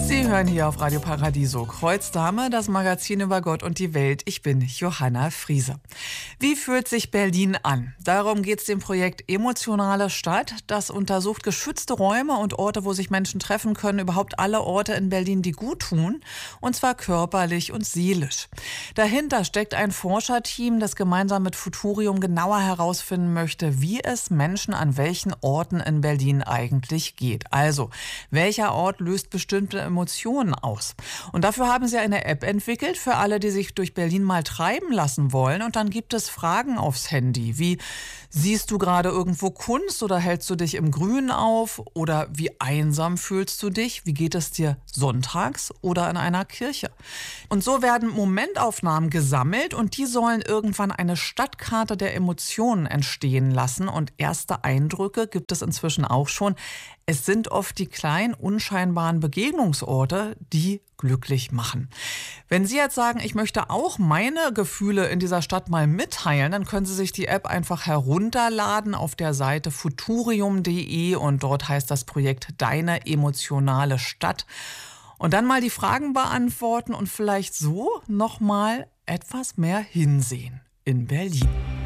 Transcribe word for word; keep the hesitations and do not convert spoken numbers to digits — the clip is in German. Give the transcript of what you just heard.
Sie hören hier auf Radio Paradiso Kreuzdame, das Magazin über Gott und die Welt. Ich bin Johanna Friese. Wie fühlt sich Berlin an? Darum geht es dem Projekt Emotionale Stadt. Das untersucht geschützte Räume und Orte, wo sich Menschen treffen können. Überhaupt alle Orte in Berlin, die gut tun. Und zwar körperlich und seelisch. Dahinter steckt ein Forscherteam, das gemeinsam mit Futurium genauer herausfinden möchte, wie es Menschen an welchen Orten in Berlin eigentlich geht. Also, welcher Ort löst bestimmte Emotionen aus? Und dafür haben sie eine App entwickelt für alle, die sich durch Berlin mal treiben lassen wollen. Und dann gibt es Fragen aufs Handy, wie: Siehst du gerade irgendwo Kunst oder hältst du dich im Grün auf? Oder wie einsam fühlst du dich? Wie geht es dir sonntags oder in einer Kirche? Und so werden Momentaufnahmen gesammelt und die sollen irgendwann eine Stadtkarte der Emotionen entstehen lassen. Und erste Eindrücke gibt es inzwischen auch schon. Es sind oft die kleinen, unscheinbaren Begegnungsorte, die glücklich machen. Wenn Sie jetzt sagen, ich möchte auch meine Gefühle in dieser Stadt mal mitteilen, dann können Sie sich die App einfach herunterladen auf der Seite futurium punkt de und dort heißt das Projekt Deine emotionale Stadt. Und dann mal die Fragen beantworten und vielleicht so noch mal etwas mehr hinsehen in Berlin.